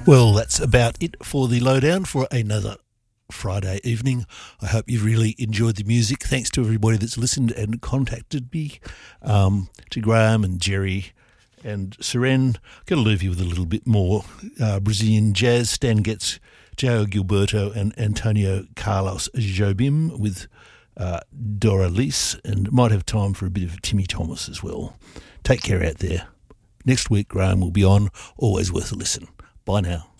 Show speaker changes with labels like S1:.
S1: Well, that's about it for the lowdown for another Friday evening. I hope you've really enjoyed the music. Thanks to everybody that's listened and contacted me, to Graham and Jerry and Seren. Going to leave you with a little bit more Brazilian jazz. Stan Getz, João Gilberto and Antonio Carlos Jobim with Dora Lise, and might have time for a bit of Timmy Thomas as well. Take care out there. Next week, Graham will be on. Always worth a listen. Bye now.